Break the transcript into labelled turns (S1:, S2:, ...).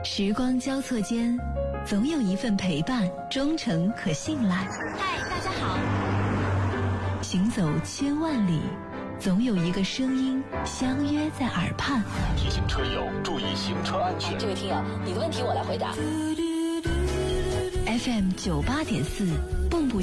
S1: 时光交错间，总有一份陪伴忠诚可信赖。
S2: 嗨，大家好。
S1: 行走千万里，总有一个声音相约在耳畔。
S3: 提醒车友注意行车安全。
S2: 这位听友，你的问题我来回答。
S1: FM 98.4，蚌埠